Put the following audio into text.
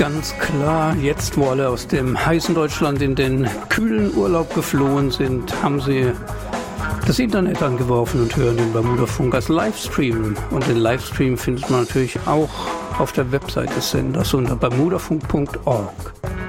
Ganz klar, jetzt wo alle aus dem heißen Deutschland in den kühlen Urlaub geflohen sind, haben sie das Internet angeworfen und hören den Bermudafunk als Livestream. Und den Livestream findet man natürlich auch auf der Website des Senders unter bermudafunk.org.